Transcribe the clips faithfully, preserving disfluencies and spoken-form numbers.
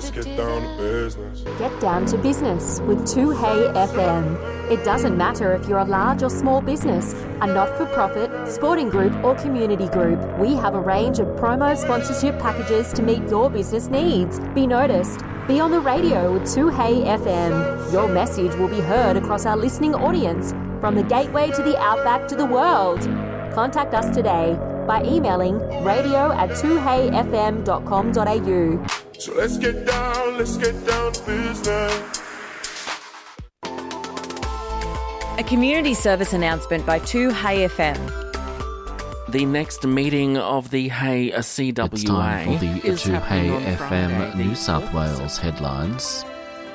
let's get down to business. Get down to business with two Hey F M. It doesn't matter if you're a large or small business, a not-for-profit, sporting group or community group. We have a range of promo sponsorship packages to meet your business needs. Be noticed. Be on the radio with two Hey F M. Your message will be heard across our listening audience, from the gateway to the outback to the world. Contact us today by emailing radio at two hey f m dot com dot a u. So let's get down, let's get down to business. A community service announcement by two Hey F M. The next meeting of the Hey C W A It's time for the is two Hey happening on F M Friday, New the South fourth Wales headlines.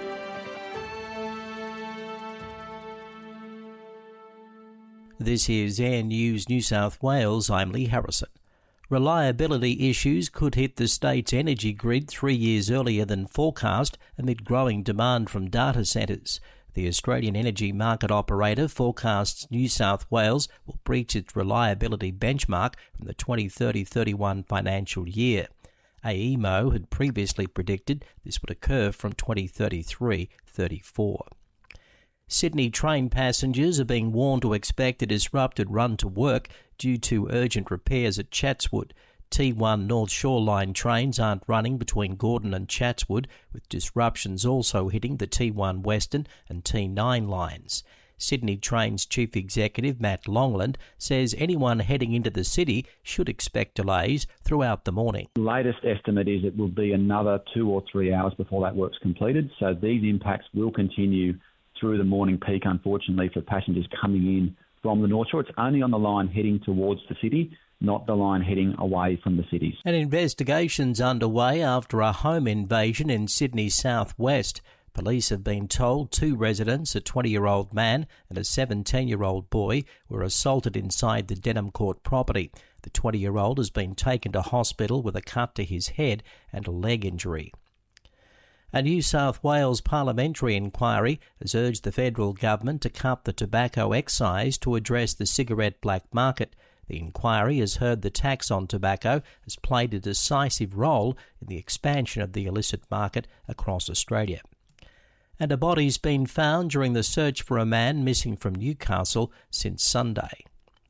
This is Air News New South Wales. I'm Lee Harrison. Reliability issues could hit the state's energy grid three years earlier than forecast amid growing demand from data centres. The Australian Energy Market Operator forecasts New South Wales will breach its reliability benchmark from the twenty thirty thirty-one financial year. A E M O had previously predicted this would occur from twenty thirty-three thirty-four. Sydney train passengers are being warned to expect a disrupted run to work due to urgent repairs at Chatswood. T one North Shore Line trains aren't running between Gordon and Chatswood, with disruptions also hitting the T one Western and T nine lines. Sydney Trains Chief Executive Matt Longland says anyone heading into the city should expect delays throughout the morning. The latest estimate is it will be another two or three hours before that work's completed, so these impacts will continue through the morning peak, unfortunately, for passengers coming in from the North Shore. It's only on the line heading towards the city, not the line heading away from the cities. An investigation's underway after a home invasion in Sydney's southwest. Police have been told two residents, a twenty-year-old man and a seventeen-year-old boy, were assaulted inside the Denham Court property. The twenty-year-old has been taken to hospital with a cut to his head and a leg injury. A New South Wales parliamentary inquiry has urged the federal government to cut the tobacco excise to address the cigarette black market. The inquiry has heard the tax on tobacco has played a decisive role in the expansion of the illicit market across Australia. And a body's been found during the search for a man missing from Newcastle since Sunday.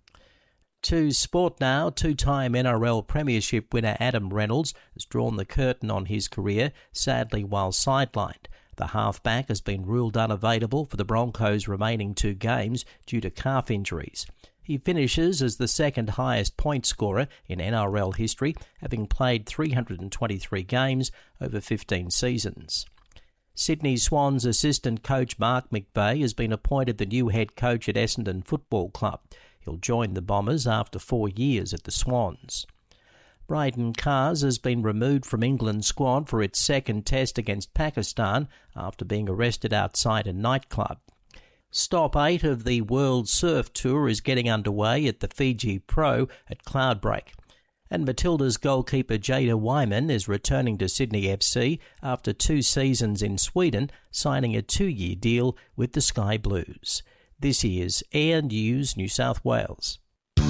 To sport now, two-time N R L Premiership winner Adam Reynolds has drawn the curtain on his career, sadly while sidelined. The halfback has been ruled unavailable for the Broncos' remaining two games due to calf injuries. He finishes as the second highest point scorer in N R L history, having played three hundred twenty-three games over fifteen seasons. Sydney Swans assistant coach Mark McVeigh has been appointed the new head coach at Essendon Football Club. He'll join the Bombers after four years at the Swans. Brayden Cars has been removed from England's squad for its second test against Pakistan after being arrested outside a nightclub. Stop eight of the World Surf Tour is getting underway at the Fiji Pro at Cloudbreak. And Matilda's goalkeeper Jada Wyman is returning to Sydney F C after two seasons in Sweden, signing a two-year deal with the Sky Blues. This is Air News New South Wales.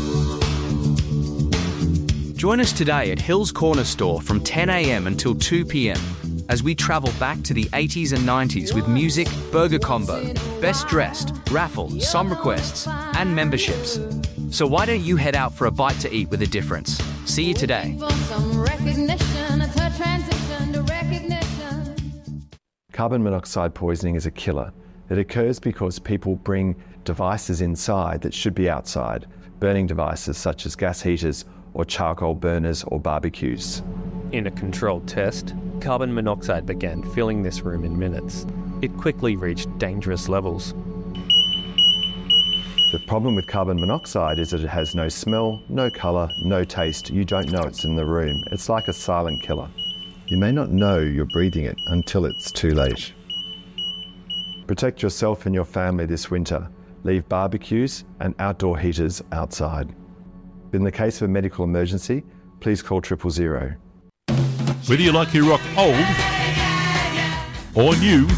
Join us today at Hills Corner Store from ten a m until two p m as we travel back to the eighties and nineties with music, burger combo, best dressed, raffle, song requests and memberships. So why don't you head out for a bite to eat with a difference? See you today. Carbon monoxide poisoning is a killer. It occurs because people bring devices inside that should be outside, burning devices such as gas heaters or charcoal burners or barbecues. In a controlled test, carbon monoxide began filling this room in minutes. It quickly reached dangerous levels. The problem with carbon monoxide is that it has no smell, no colour, no taste. You don't know it's in the room. It's like a silent killer. You may not know you're breathing it until it's too late. Protect yourself and your family this winter. Leave barbecues and outdoor heaters outside. In the case of a medical emergency, please call triple zero. Whether you like your rock old or new,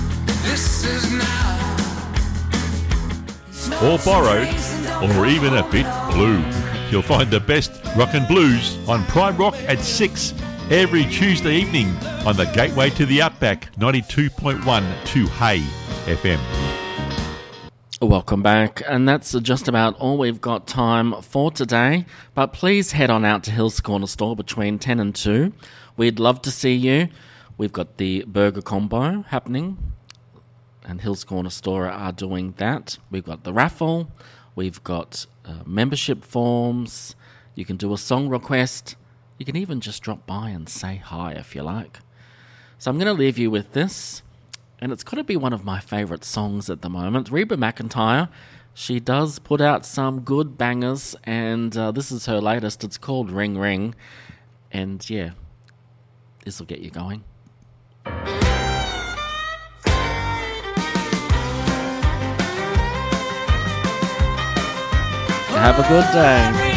or borrowed, or even a bit blue, you'll find the best rock and blues on Prime Rock at six every Tuesday evening on the Gateway to the Outback, ninety-two point one two Hey F M. Welcome back, and that's just about all we've got time for today. But please head on out to Hill's Corner Store between ten and two. We'd love to see you. We've got the burger combo happening, and Hill's Corner Store are doing that. We've got the raffle. We've got uh, membership forms. You can do a song request. You can even just drop by and say hi if you like. So I'm going to leave you with this. And it's got to be one of my favourite songs at the moment. Reba McEntire, she does put out some good bangers, and uh, this is her latest. It's called Ring Ring. And yeah, this will get you going. Have a good day.